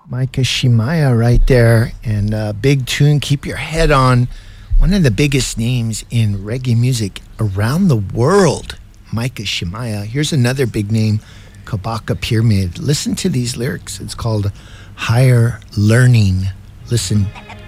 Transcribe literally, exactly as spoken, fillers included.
Micah Shemaiah right there, and uh, big tune, Keep Your Head On. One of the biggest names in reggae music around the world, Micah Shemaiah. Here's another big name, Kabaka Pyramid. Listen to these lyrics. It's called Higher Learning. Listen.